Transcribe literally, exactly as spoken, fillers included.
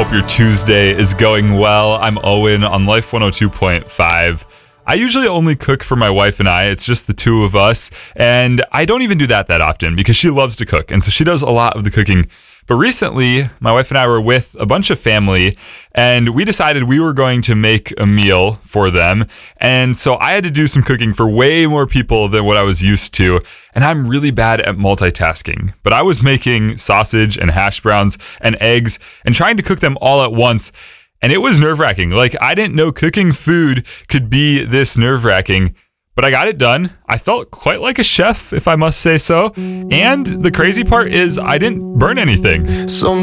Hope your Tuesday is going well. I'm Owen on Life one oh two point five. I usually only cook for my wife and I. It's just the two of us. And I don't even do that that often because she loves to cook. And so she does a lot of the cooking. But recently, my wife and I were with a bunch of family, and we decided we were going to make a meal for them. And so I had to do some cooking for way more people than what I was used to. And I'm really bad at multitasking. But I was making sausage and hash browns and eggs and trying to cook them all at once. And it was nerve-wracking. Like, I didn't know cooking food could be this nerve-wracking. But I got it done. I felt quite like a chef, if I must say so. And the crazy part is I didn't burn anything. Some